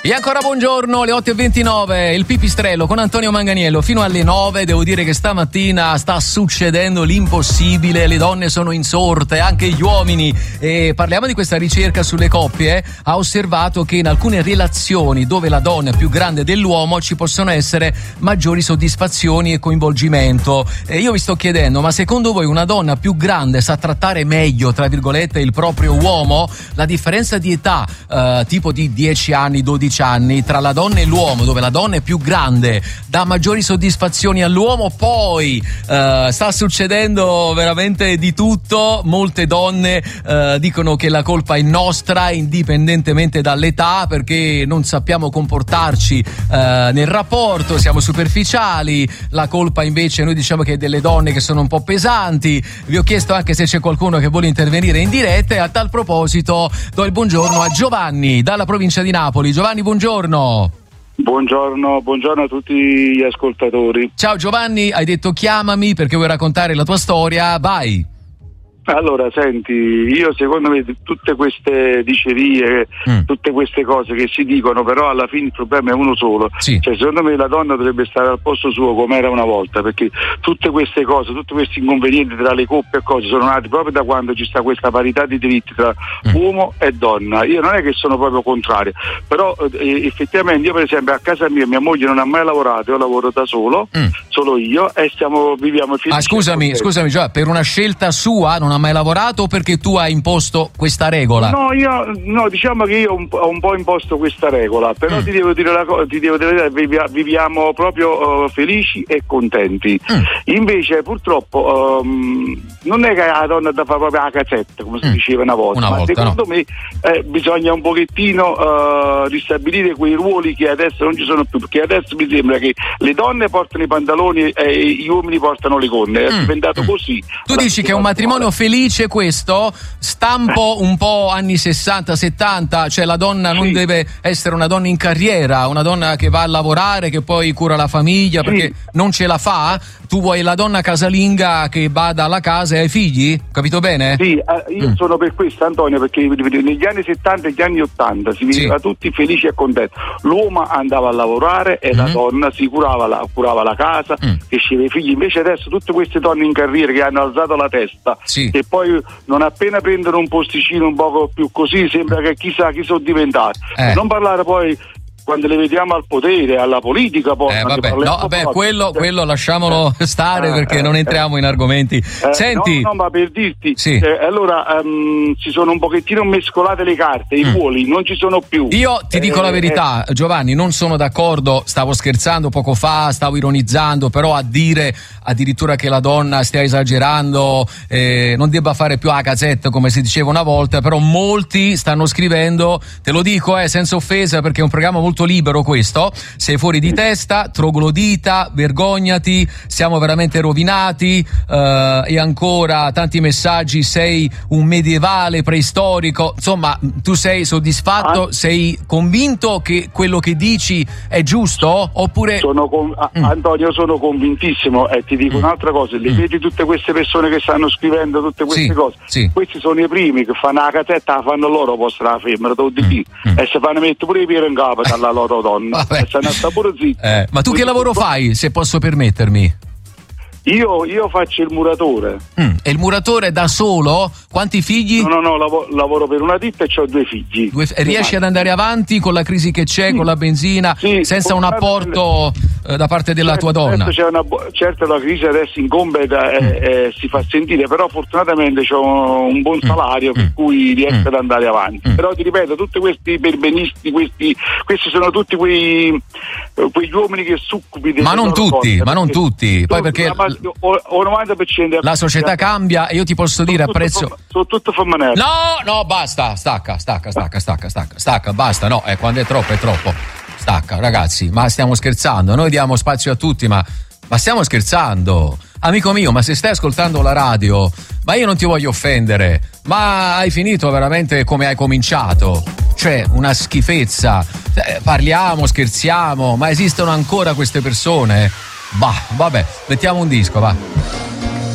E ancora buongiorno, le 8:29, il Pipistrello con Antonio Manganiello fino alle 9. Devo dire che stamattina sta succedendo l'impossibile, le donne sono insorte, anche gli uomini. E parliamo di questa ricerca sulle coppie. Ha osservato che in alcune relazioni dove la donna è più grande dell'uomo ci possono essere maggiori soddisfazioni e coinvolgimento. E io vi sto chiedendo, ma secondo voi una donna più grande sa trattare meglio, tra virgolette, il proprio uomo? La differenza di età, tipo di 10 anni, 12 anni tra la donna e l'uomo, dove la donna è più grande, dà maggiori soddisfazioni all'uomo. Poi sta succedendo veramente di tutto. Molte donne dicono che la colpa è nostra indipendentemente dall'età, perché non sappiamo comportarci nel rapporto, siamo superficiali. La colpa invece noi diciamo che è delle donne che sono un po' pesanti. Vi ho chiesto anche se c'è qualcuno che vuole intervenire in diretta e a tal proposito do il buongiorno a Giovanni dalla provincia di Napoli. Giovanni, buongiorno. Buongiorno a tutti gli ascoltatori. Ciao Giovanni, hai detto chiamami perché vuoi raccontare la tua storia, vai. Allora, senti, io secondo me tutte queste dicerie, tutte queste cose che si dicono, però alla fine il problema è uno solo. Sì. Cioè, secondo me la donna dovrebbe stare al posto suo come era una volta, perché tutte queste cose, tutti questi inconvenienti tra le coppie e cose sono nati proprio da quando ci sta questa parità di diritti tra uomo e donna. Io non è che sono proprio contrario, però effettivamente io per esempio a casa mia moglie non ha mai lavorato, io lavoro da solo, solo io, e viviamo felici. Scusami Giovanni, per una scelta sua non ha mai lavorato o perché tu hai imposto questa regola? No, diciamo che io ho un po' imposto questa regola, però ti devo dire viviamo proprio felici e contenti. Invece purtroppo non è che la donna da fare proprio la cazzetta, come si diceva una volta, secondo me bisogna un pochettino ristabilire quei ruoli che adesso non ci sono più, perché adesso mi sembra che le donne portano i pantaloni e gli uomini portano le gonne, è diventato così. Tu dici che è un matrimonio felice questo? Stampo un po' anni 60-70, cioè la donna non deve essere una donna in carriera, una donna che va a lavorare, che poi cura la famiglia perché non ce la fa? Tu vuoi la donna casalinga che bada alla casa e ai figli? Capito bene? Sì, io sono per questo, Antonio, perché negli anni 70 e negli anni 80 si viveva tutti felici e contenti. L'uomo andava a lavorare e la donna si curava la casa, cresceva i figli. Invece adesso tutte queste donne in carriera che hanno alzato la testa e poi non appena prendono un posticino un poco più così sembra che chissà chi sono diventati. Non parlare poi quando le vediamo al potere, alla politica, poi quello lasciamolo stare perché non entriamo in argomenti. Senti, no, ma per dirti, allora si sono un pochettino mescolate le carte, i ruoli non ci sono più. Io ti dico la verità, Giovanni, non sono d'accordo, stavo scherzando poco fa, stavo ironizzando, però a dire addirittura che la donna stia esagerando, non debba fare più la cazzetta come si diceva una volta, però molti stanno scrivendo, te lo dico senza offesa perché è un programma molto libero questo, sei fuori di testa, troglodita, vergognati, siamo veramente rovinati, e ancora tanti messaggi, sei un medievale preistorico. Insomma, tu sei soddisfatto, sei convinto che quello che dici è giusto? Oppure Antonio, sono convintissimo, e ti dico un'altra cosa, le vedi tutte queste persone che stanno scrivendo tutte queste cose, questi sono i primi che fanno la cazzetta, la fanno loro, possono la femmina, e se fanno mettere pure i piedi in capo dalla loro donna, e sta pure zitto. Ma tu che lavoro fai, se posso permettermi? Io faccio il muratore. E il muratore da solo? Quanti figli? No, lavoro per una ditta e ho 2 figli. Riesci ad andare avanti con la crisi che c'è, con la benzina, senza un apporto da parte della tua donna? Certo, la crisi adesso incombe si fa sentire, però fortunatamente ho un buon salario per cui riesco ad andare avanti. Però ti ripeto, tutti questi perbenisti, questi sono tutti quegli uomini che succubi. Ma non tutti, poi perché o 90% la società cambia, e io ti posso dire apprezzo. Sono tutto femminile. No, basta, stacca, basta, no, quando è troppo. Stacca, ragazzi, ma stiamo scherzando, noi diamo spazio a tutti, ma stiamo scherzando. Amico mio, ma se stai ascoltando la radio, ma io non ti voglio offendere, ma hai finito veramente come hai cominciato, cioè una schifezza. Parliamo, scherziamo, ma esistono ancora queste persone? Bah, vabbè, mettiamo un disco, va.